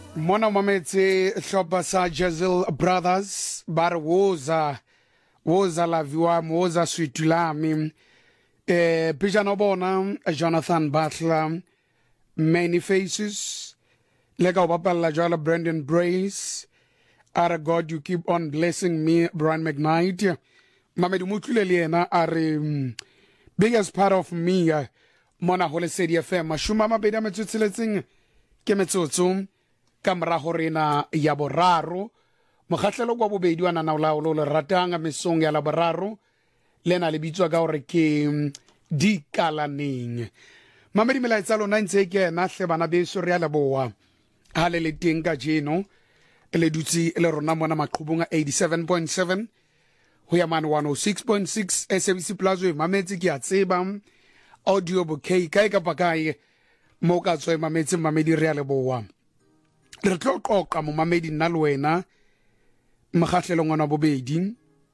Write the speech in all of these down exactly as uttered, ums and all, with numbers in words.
Mona mametse hlopa sa Jazil Brothers bar woza woza laviwa woza switulami eh pijano bona Jonathan Butler Many Faces lega bapalla jala Brandon Brace Ara God You Keep On Blessing Me Brian McKnight Mamedu mutulele yena are biggest part of me uh, mona hole sedi F M shuma mabedi metsutsheletseng ke metsotso ka morago rena ya boraro mogatlhelo kwa bobedi wa nana ola o le ratanga mesong ya la boraro lena le bitswa ka gore ke dikalaneng mamedi melaetsa lona ntse ke na hle bana beso re ya leboa ha le le teng ka jeno le dutsi le rona mona maqhubunga eighty-seven point seven ho ya man one oh six point six S A B C Plus we mametse ke a tseba audio bouquet kai ka pakae mo ka tswe mametse mamedi re ya leboa re tlo qoqa mo mamedi nna le wena mogatlhelo ngwana bobedi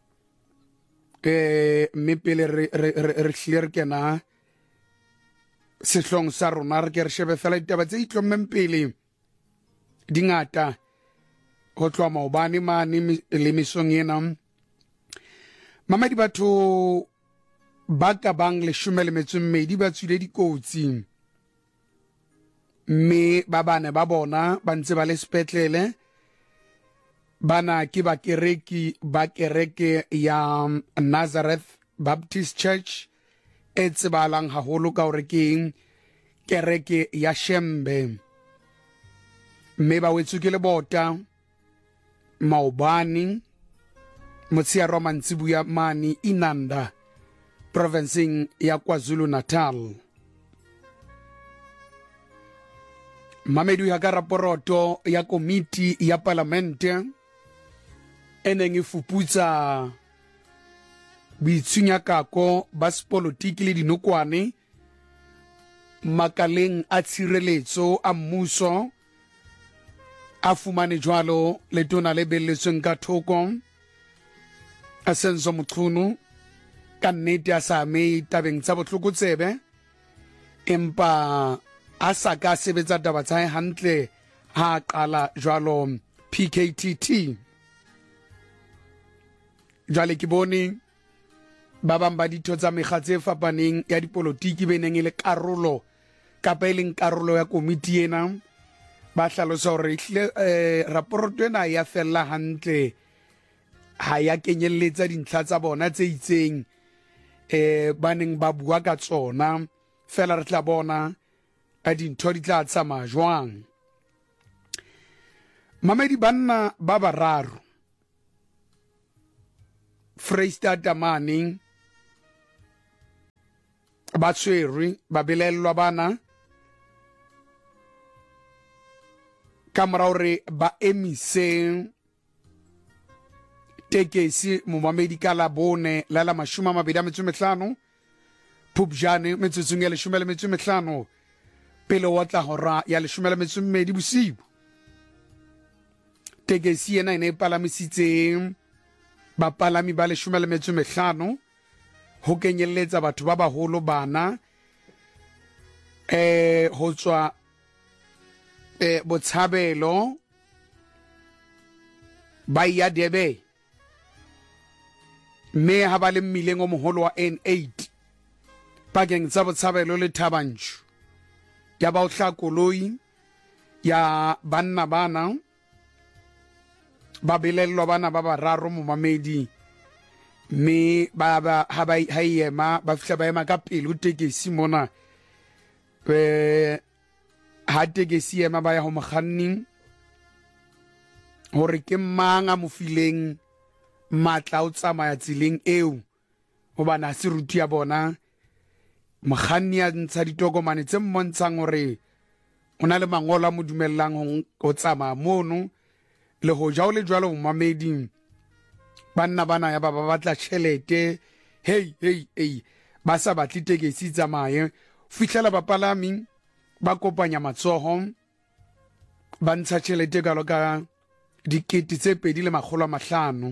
eh mme pele re re re clear kena sehlong sa rona re ke re shebe fela ditaba tse itlommeng pele dingata ho tloa maobane mane le mesong ena mamedi batho ba ka bang le shumele metsumedi ba tswile dikotsi me ba bane ba bona ba ntse ba le sepetlele bana ke ba kereki ba kereke ya Nazareth Baptist Church e tsebalang haholo ka hore ke kereke ya Shembe me ba wetsu ke le bota maobane motsia romantsibu ya mani Inanda province ya KwaZulu Natal Mamedu ya raporoto ya komiti ya parlamente eneng e fuputsa boitshunyakako ba sepolotiki le dinokwane makaleng a tshireletso a mmuso a fumane jwalo le tona le belletsweng ka thoko a Senzo Mchunu ka nnete a sa ame tabeng tsa botlhokotsebe empa a sa ka sebetsa taba tsa hantle ha qala jwalo P K T T jwale ke bone ba bang ba ditho tsa mekga tse fapaneng ya dipolotiki beneng ile karolo kapa ile karolo ya komiti ena ba hlalosa hore eh raporoto ena ya fella hantle ha ya kenyeletsa dintlha tsa bona tse itseng eh baneng ba bua ka tsona fela re tla bona a dintho di tla tsamaya jwang mamedi banna ba bararo Freistata mane ba tshwerwe ba belellwa bana kamera hore ba emise tekesi mo mamedi ka la bone la la mashuma mabedi a metso mehlano Phupjane metsotsong ya leshome le metso mehlano pele wa tla hora ya leshome le metso mmedi bosibu tekesi ena ene palamisitse ba palami ba leshome le metso mehlano ho kenyelletsa batho ba baholo bana eh ho tswa eh Botshabelo ba ya Debe me ha ba le mmileng o moholo wa N eight pakeng tsa Botshabelo le Thabanchu ya ba o hla koloi ya banna bana ba belellwa bana ba bararo mo mamedi me ba ba ha ba haema ba fihla ba ema ka pele o tekesi mona eh ha tekesi ema ba ya ho mokganni hore ke manga mo fileng matla o tsamaya tsileng eo hobana se ruti ya bona mokganni a ntsha ditokomane tse mmontshang hore ona le mangola mo dumellang ho tsamaya mono le ho ja o le jwalo mamedi banna bana ya ba ba batla tšhelete hey hey hey ba sa batle tekesi tsamaye fihlela bapalami ba kopanya matsoho ba ntsha tšhelete ka loka dikete tse pedi le makgolo a mahlano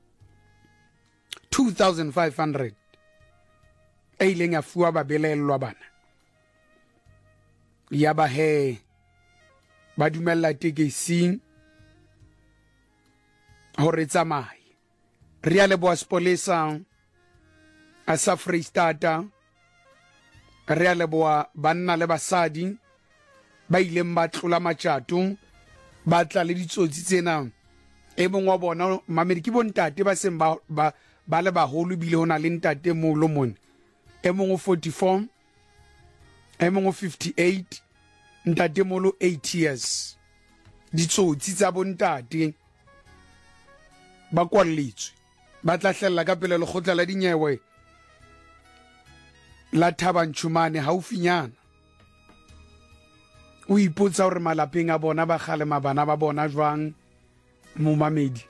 two thousand five hundred e ileng ya fuwa ba belellwa bana ya ba he ba dumella tekesi hore tsamaye re ya leboa sepolesa a sa Freistata re ya leboa banna le basadi ba ileng ba tlola matjato ba tla le ditsotsi tsena e mongwe wa bona mamedi ke bontate ba seng ba ba ba le baholo bile hona le ntate mo lo mone e mongwe forty-four e mongwe fifty-eight ntate mo lo eight years ditsotsi tsa bontate ba kwalletswe ba tla hlella ka pele le khotla la dinyewe la Thaba Nchumane haufinyana o ipotsa hore malapeng a bona ba kgalema bana ba bona jwang mo mamedi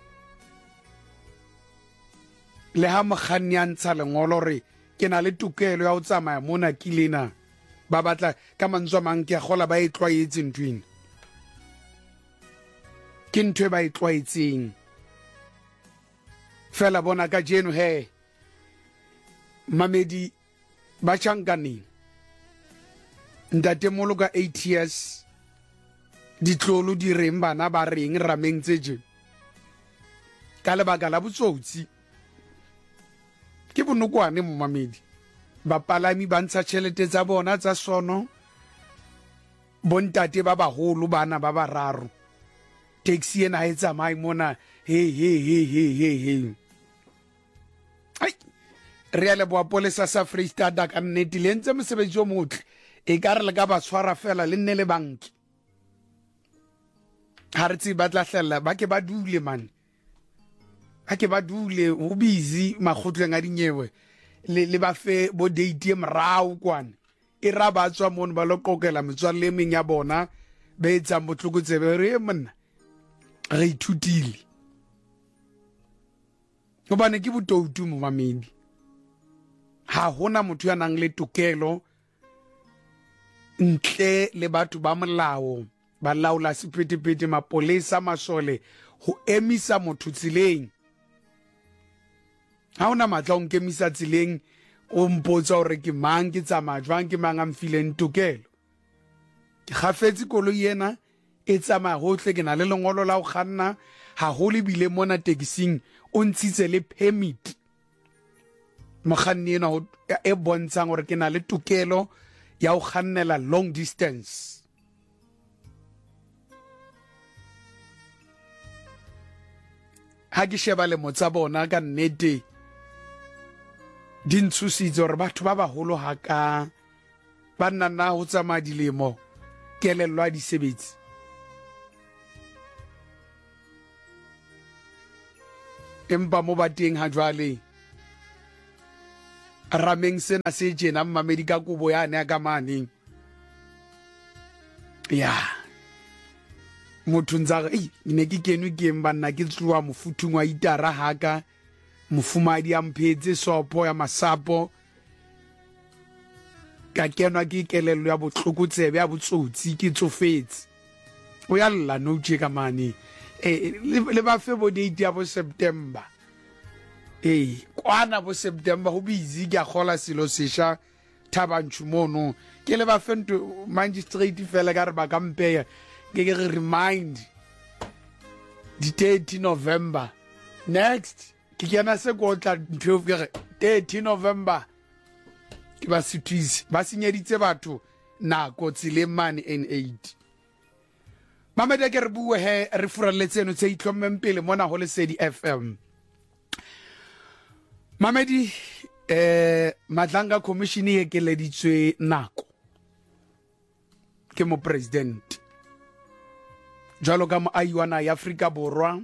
le ha mokganni a ntsha lengolo re ke na le tokelo ya ho tsamaya mona kilena ba batla ka mantswe a mang ke a gola ba e tlwaetse ntweng ke ntwe ba e tlwaetseng fela bona ka jeno he mamedi ba chankaneng ntate molo ka eight years ditlolo di reng bana ba reng rameng tseje ka lebaka la botsotsi ke bonokwane mo mamedi bapalami ba ntsha tšhelete tsa bona tsa sono bontate ba baholo bana ba bararo taxi ena e tsamaye mona he he he he he he ai re le boa polesa sa Freistata ka nnete le ntse mosebetsi o motle e ka re le ka ba tshwara fela le nne le banki ha re tsi ba tla hlella ba ke ba dule man ha ke ba dule ho busy makgotleng a dinyewe le le ba fe bo date mrao kwana e ra ba tswa mona ba lo kokela metswalle meng ya bona ba etsa motlokotsebe re monna re ithutile go bane ke botoutu mo mamedi ha hona motho ya nang le tokelo ntle le batho ba molao ba laola sephetephete mapolesa masole ho emisa motho tsileng ha ona matla o nkemisa tsileng o mpotsa hore ke mang ke tsamaya jwang ke mang a mfileng tokelo ke gafetse koloi yena e tsamaya hohle ke na le lengolo la ho kganna ha ho le bile mona taxing o ntshitse le permit mokganni ena e bontshang hore ke na le tokelo ya ho khannela long distance ha ke sheba le motsa bona ka nnete di ntshusitse hore batho ba baholo haka ba nna na ho tsamaya dilemo kelello a disebetsi empa mo bateng ha jwale rameng sena se jena mmamedi ka kubo yane ya ka maneng ya motho ntsa ei ne ke kenwe ke mbanna ke tloa mofuthung wa itara haka mofumadi ya mphetse sopo ya masapo ka kenwa ke kelello ya botlhokotsebe ya botsotsi ke tsofetse o ya lla no tje ka mane eh le ba fe bo date ya bo September eh kwana bo September ho busy ke a gola silo sesha Thaba Nchumono ke le ba fento magistrate fela ka re ba ka mpeya ke ke remind di thirty November next ke kena se go tla ntho ke thirty November ke ba sitwisi ba senyeditse batho nako tsile mane N eight mamedi ke re bue he re furalletse no tse itlhommeng pele mona ho Lesedi F M mamedi eh Madlanga commission e keleditswe nako ke mo president jalo ka mo aiwana ya Afrika Borwa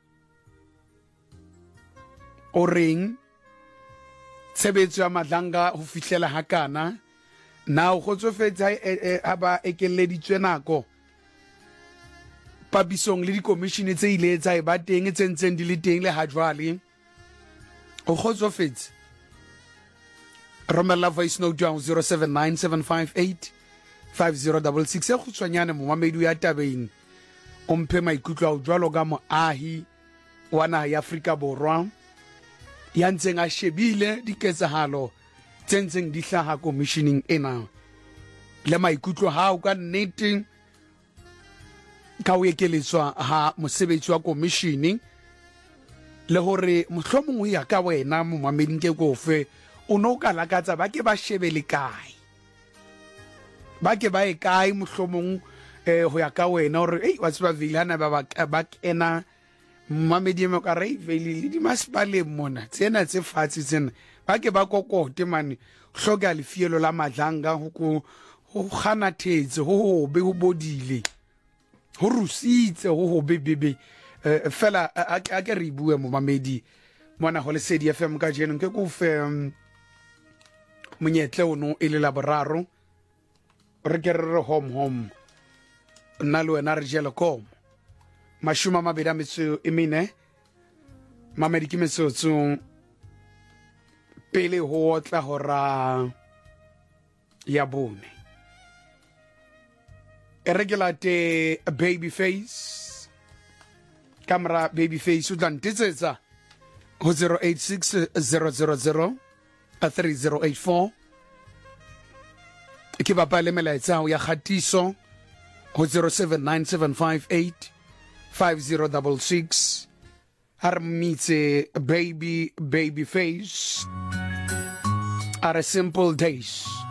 o reng tshebetso ya Madlanga ho fihlela hakana na go tsofetsa ha ba ekeleditswe nako pabisong le di commission tse ile tsa e ba teng tsentseng di le teng le ha jwale o khotsofetse romela voice note ya zero seven nine seven five eight five zero six six e khutswanyane mo mamedi ya tabeng o mphe maikutlo a jwalo ka moahi wa naha ya Afrika Borwa ya ntseng a shebile diketsahalo tsentseng di hlaha commissioning ena le maikutlo ha o ka nnete ka o ekeletswa ha mosebetsi wa commissioning le hore mohlomong o ya ka wena mo mameding ke kofe o no ka lakatsa ba ke ba shebele kae ba ke ba e kae mohlomong eh ho ya ka wena hore ei wa tseba vilana ba ba kena mamedi mo ka re vele le di masipale mona tsena tse fatsi tsena ba ke ba kokote mane hloka le fielo la madlanga ho ko ho khana thetse ho ho be ho bodile ho rusitse ho ho bebebe fela a ke re bua mo mamedi mona ho le Lesedi F M ka jeno ke go fe monyetle ono ile la boraro re ke re home home nna le wena re jela kom mashuma mabedi a metso e mene mamedi ke metsotso pele ho tla hora ya bone e regela te Babyface camera Babyface o tla ntsetsa ho zero eight six zero zero zero three zero eight four ke ba pa le melaetsa ya khatiso ho zero seven nine seven five eight five zero six six har mitse baby Babyface are simple days.